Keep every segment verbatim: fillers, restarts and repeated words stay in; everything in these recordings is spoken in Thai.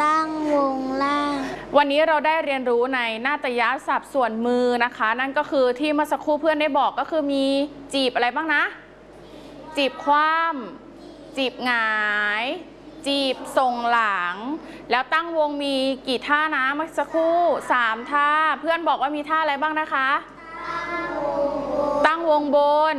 ตั้งวงล่างวันนี้เราได้เรียนรู้ในนาฏยศัพท์ส่วนมือนะคะนั่นก็คือที่เมื่อสักครู่เพื่อนได้บอกก็คือมีจีบอะไรบ้างนะจีบคว่ำจีบหงายจีบทรงหลังแล้วตั้งวงมีกี่ท่านะเมื่อสักครู่สามท่าเพื่อนบอกว่ามีท่าอะไรบ้างนะคะตั้งวงบน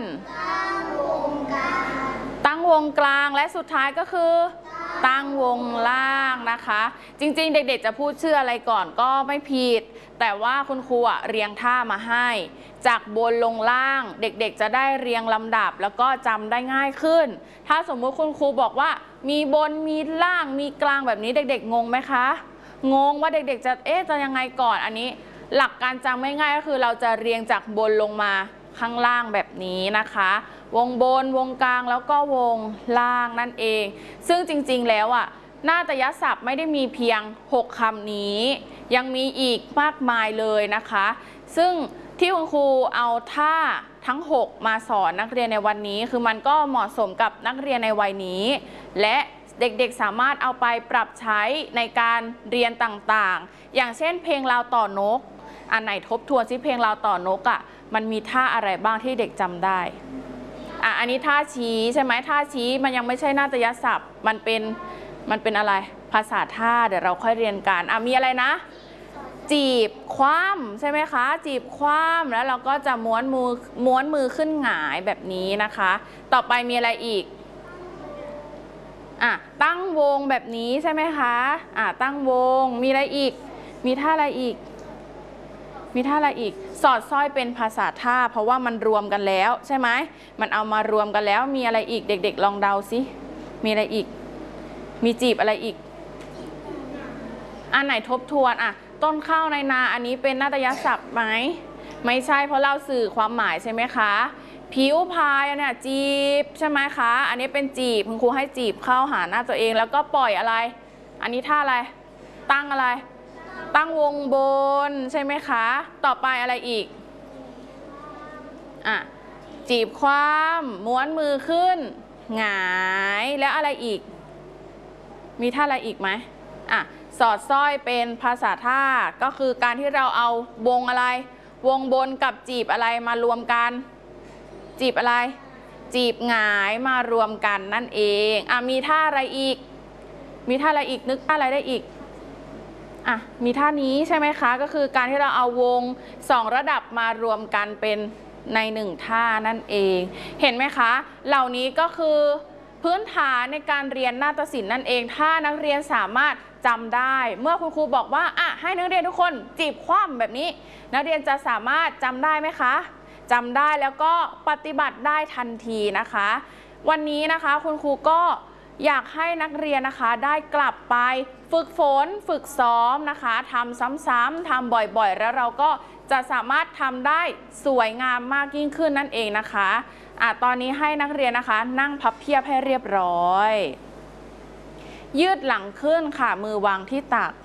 ตั้งวงกลางและสุดท้ายก็คือตั้งวงล่างนะคะจริงๆเด็กๆจะพูดชื่ออะไรก่อนก็ไม่ผิดแต่ว่าคุณครูเรียงท่ามาให้จากบนลงล่างเด็กๆจะได้เรียงลำดับแล้วก็จำได้ง่ายขึ้นถ้าสมมุติคุณครูบอกว่ามีบนมีล่างมีกลางแบบนี้เด็กๆงงไหมคะงงว่าเด็กๆจะเอ๊ะจะยังไงก่อนอันนี้หลักการจำง่ายๆก็คือเราจะเรียงจากบนลงมาข้างล่างแบบนี้นะคะวงบนวงกลางแล้วก็วงล่างนั่นเองซึ่งจริงๆแล้วอ่ะนาฏยศัพท์ไม่ได้มีเพียงหกคำนี้ยังมีอีกมากมายเลยนะคะซึ่งที่คุณครูเอาท่าทั้งหกมาสอนนักเรียนในวันนี้คือมันก็เหมาะสมกับนักเรียนในวัยนี้และเด็กๆสามารถเอาไปปรับใช้ในการเรียนต่างๆอย่างเช่นเพลงลาวต่อนกอันไหนทบทวนซิเพลงลาวต่อนกอ่ะมันมีท่าอะไรบ้างที่เด็กจำได้อ่ะอันนี้ท่าชี้ใช่ไหมท่าชี้มันยังไม่ใช่นาฏยศัพท์มันเป็นมันเป็นอะไรภาษาท่าเดี๋ยวเราค่อยเรียนกันอ่ะมีอะไรนะจีบคว่ำใช่ไหมคะจีบคว่ำแล้วเราก็จะม้วนมือม้วนมือขึ้นหงายแบบนี้นะคะต่อไปมีอะไรอีกอ่ะตั้งวงแบบนี้ใช่ไหมคะอ่ะตั้งวงมีอะไรอีกมีท่าอะไรอีกมีท่าอะไรอีกสอดสร้อยเป็นภาษาท่าเพราะว่ามันรวมกันแล้วใช่ไหมมันเอามารวมกันแล้วมีอะไรอีกเด็กๆลองเดาสิมีอะไรอีกมีจีบอะไรอีกอันไหนทบทวนอ่ะต้นข้าวในนาอันนี้เป็นนาฏยศัพท์ไหมไม่ใช่เพราะเราสื่อความหมายใช่ไหมคะผิวพายเนี่ยจีบใช่ไหมคะอันนี้เป็นจีบคุณครูให้จีบเข้าหาหน้าตัวเองแล้วก็ปล่อยอะไรอันนี้ท่าอะไรตั้งอะไรตั้งวงบนใช่ไหมคะต่อไปอะไรอีกอ่ะจีบคว่ำม้วนมือขึ้นหงายแล้วอะไรอีกมีท่าอะไรอีกไหมอ่ะสอดสร้อยเป็นภาษาท่าก็คือการที่เราเอาวงอะไรวงบนกับจีบอะไรมารวมกันจีบอะไรจีบหงายมารวมกันนั่นเองอ่ะมีท่าอะไรอีกมีท่าอะไรอีกนึกท่าอะไรได้อีกอ่ะมีท่านี้ใช่ไหมคะก็คือการที่เราเอาวงสองระดับมารวมกันเป็นในหนึ่งท่านั่นเองเห็นไหมคะเหล่านี้ก็คือพื้นฐานในการเรียนนาฏศิลป์นั่นเองถ้านักเรียนสามารถจำได้เมื่อคุณครูบอกว่าอ่ะให้นักเรียนทุกคนจีบคว่ำแบบนี้นักเรียนจะสามารถจำได้ไหมคะจำได้แล้วก็ปฏิบัติได้ทันทีนะคะวันนี้นะคะคุณครูก็อยากให้นักเรียนนะคะได้กลับไปฝึกฝนฝึกซ้อมนะคะทำซ้ำๆทำบ่อยๆแล้วเราก็จะสามารถทำได้สวยงามมากยิ่งขึ้นนั่นเองนะคะอ่ะตอนนี้ให้นักเรียนนะคะนั่งพับเพียบให้เรียบร้อยยืดหลังขึ้นค่ะมือวางที่ตัก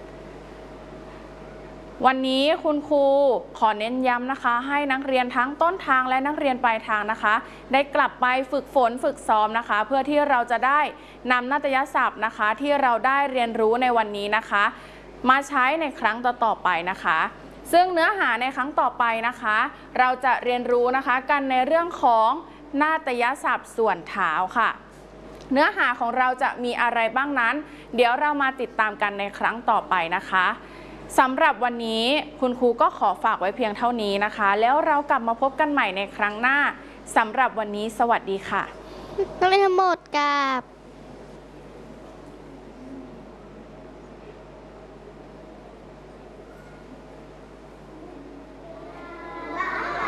วันนี้คุณครูขอเน้นย้ำนะคะให้นักเรียนทั้งต้นทางและนักเรียนปลายทางนะคะได้กลับไปฝึกฝนฝึกซ้อมนะคะเพื่อที่เราจะได้นำนาฏยศัพท์นะคะที่เราได้เรียนรู้ในวันนี้นะคะมาใช้ในครั้งต่อๆไปนะคะซึ่งเนื้อหาในครั้งต่อไปนะคะเราจะเรียนรู้นะคะกันในเรื่องของนาฏยศัพท์ส่วนเท้าค่ะเนื้อหาของเราจะมีอะไรบ้างนั้นเดี๋ยวเรามาติดตามกันในครั้งต่อไปนะคะสำหรับวันนี้คุณครูก็ขอฝากไว้เพียงเท่านี้นะคะแล้วเรากลับมาพบกันใหม่ในครั้งหน้าสำหรับวันนี้สวัสดีค่ะนักเรียนทั้งหมดกับ